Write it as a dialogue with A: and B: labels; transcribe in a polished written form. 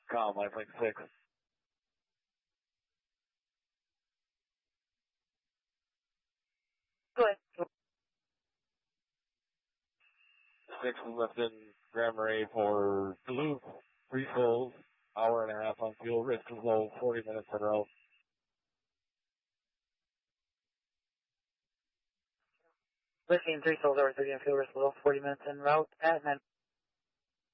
A: Calm, 9.6.
B: Go ahead.
A: 6 is left in Grand Marais for Duluth. 3 souls, hour and a half on fuel. Risk is low, 40 minutes en route.
B: 3 souls over 30 on fuel, risk low, 40 minutes en route at 9.